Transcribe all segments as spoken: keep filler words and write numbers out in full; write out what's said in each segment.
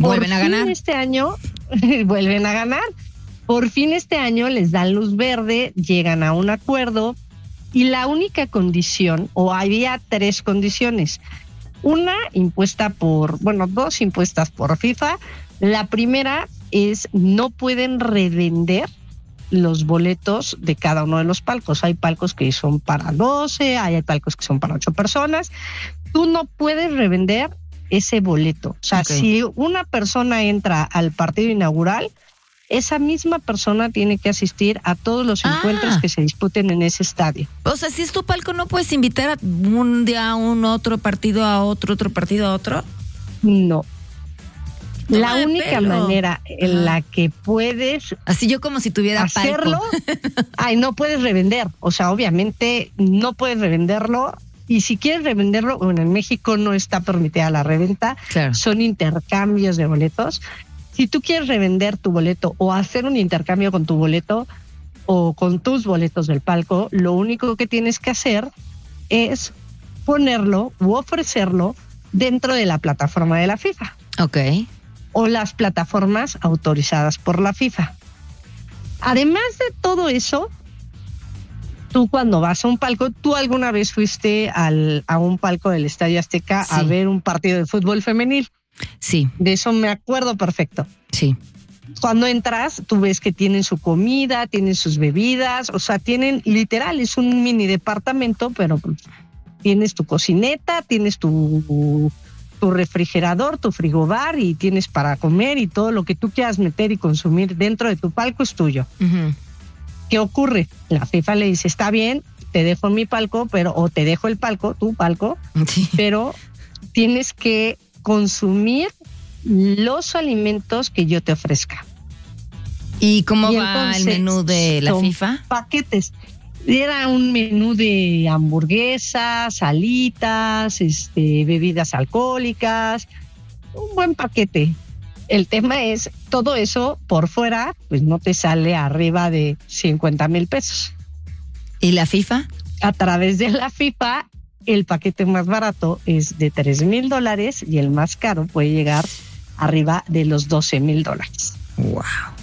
¿Vuelven a ganar? Este año vuelven a ganar. Por fin este año les dan luz verde, llegan a un acuerdo y la única condición, o había tres condiciones, una impuesta por, bueno, dos impuestas por FIFA. La primera es no pueden revender los boletos de cada uno de los palcos. Hay palcos que son para doce, hay palcos que son para ocho personas. Tú no puedes revender ese boleto. O sea, okay. Si una persona entra al partido inaugural, esa misma persona tiene que asistir a todos los ah. encuentros que se disputen en ese estadio. O sea, si es tu palco, ¿no puedes invitar a un día a un otro partido, a otro, otro partido, a otro? No. No la única pelo. manera en Ajá. la que puedes... Así yo como si tuviera hacerlo, palco. ay, no puedes revender. O sea, obviamente no puedes revenderlo. Y si quieres revenderlo, bueno, en México no está permitida la reventa. Claro. Son intercambios de boletos. Si tú quieres revender tu boleto o hacer un intercambio con tu boleto o con tus boletos del palco, lo único que tienes que hacer es ponerlo u ofrecerlo dentro de la plataforma de la FIFA. Ok. O las plataformas autorizadas por la FIFA. Además de todo eso, tú cuando vas a un palco, ¿tú alguna vez fuiste al, a un palco del Estadio Azteca sí. a ver un partido de fútbol femenil? Sí. De eso me acuerdo perfecto. Sí. Cuando entras, tú ves que tienen su comida, tienen sus bebidas, o sea, tienen, literal, es un mini departamento, pero tienes tu cocineta, tienes tu... tu refrigerador, tu frigobar y tienes para comer y todo lo que tú quieras meter y consumir dentro de tu palco es tuyo. Uh-huh. ¿Qué ocurre? La FIFA le dice, está bien, te dejo mi palco, pero o te dejo el palco, tu palco, sí. pero tienes que consumir los alimentos que yo te ofrezca. ¿Y cómo y va entonces, el menú de la FIFA? Paquetes. Era un menú de hamburguesas, salitas, este, bebidas alcohólicas, un buen paquete. El tema es, todo eso por fuera, pues no te sale arriba de cincuenta mil pesos. ¿Y la FIFA? A través de la FIFA, el paquete más barato es de tres mil dólares y el más caro puede llegar arriba de los doce mil dólares. Wow.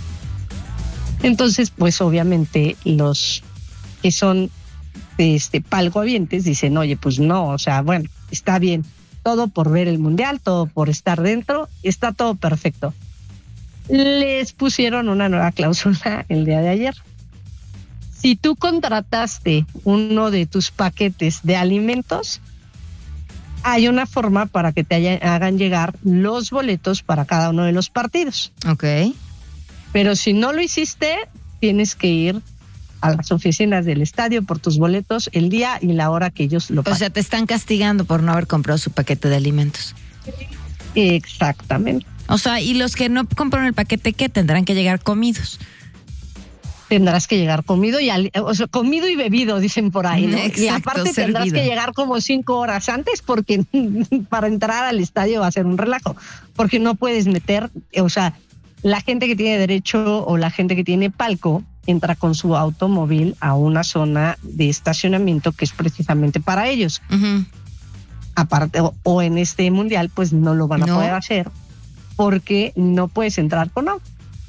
Entonces, pues obviamente los que son este palcohabientes dicen, oye, pues no, o sea, bueno, está bien, todo por ver el mundial, todo por estar dentro, está todo perfecto. Les pusieron una nueva cláusula el día de ayer. Si tú contrataste uno de tus paquetes de alimentos, hay una forma para que te haya, hagan llegar los boletos para cada uno de los partidos. Ok. Pero si no lo hiciste, tienes que ir a las oficinas del estadio por tus boletos el día y la hora que ellos lo paguen. O sea, te están castigando por no haber comprado su paquete de alimentos. Exactamente. O sea, y los que no compraron el paquete, ¿qué? Tendrán que llegar comidos. Tendrás que llegar comido y al, o sea, comido y bebido, dicen por ahí, ¿no? Exacto, y aparte servido. Tendrás que llegar como cinco horas antes porque para entrar al estadio va a ser un relajo, porque no puedes meter, o sea, la gente que tiene derecho o la gente que tiene palco entra con su automóvil a una zona de estacionamiento que es precisamente para ellos. Uh-huh. Aparte, o, o en este mundial, pues no lo van a no. poder hacer porque no puedes entrar con auto.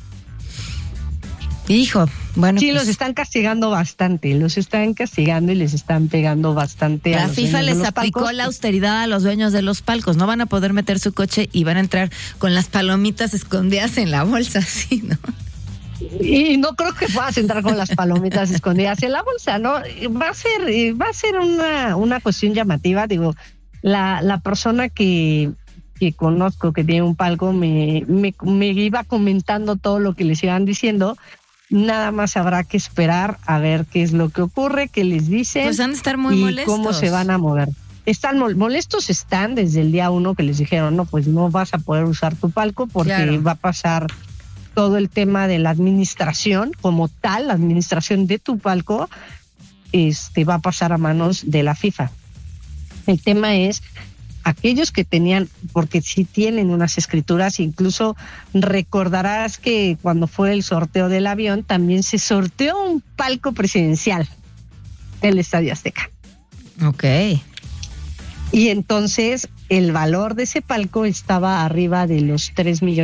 Hijo, bueno. Sí, pues, los están castigando bastante, los están castigando y les están pegando bastante. La a los FIFA les de los aplicó palcos. La austeridad a los dueños de los palcos. No van a poder meter su coche y van a entrar con las palomitas escondidas en la bolsa, ¿sí, no? Y no creo que puedas entrar con las palomitas escondidas en la bolsa, ¿no? Va a ser, va a ser una, una cuestión llamativa. Digo, la, la persona que, que conozco que tiene un palco me, me, me iba comentando todo lo que les iban diciendo. Nada más habrá que esperar a ver qué es lo que ocurre, qué les dicen. Pues van a estar muy y molestos. Cómo se van a mover. Están molestos, están desde el día uno que les dijeron, no, pues no vas a poder usar tu palco porque claro. va a pasar todo el tema de la administración como tal, la administración de tu palco, este va a pasar a manos de la FIFA. El tema es aquellos que tenían, porque sí tienen unas escrituras, incluso recordarás que cuando fue el sorteo del avión, también se sorteó un palco presidencial del Estadio Azteca. Ok. Y entonces el valor de ese palco estaba arriba de los tres millones